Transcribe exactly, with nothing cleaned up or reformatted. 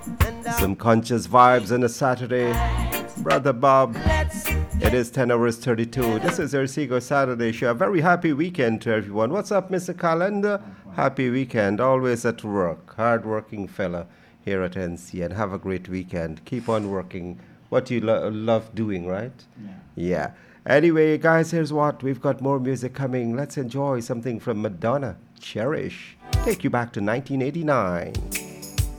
Some conscious vibes on a Saturday. Brother Bob, it is ten hours thirty-two. This is your Seago Saturday show. A very happy weekend to everyone. What's up, Mister Calendar? Happy weekend. Always at work. Hard-working fella here at N C. And have a great weekend. Keep on working what you lo- love doing, right? Yeah. Yeah. Anyway, guys, here's what. We've got more music coming. Let's enjoy something from Madonna. Cherish. Take you back to nineteen eighty-nine.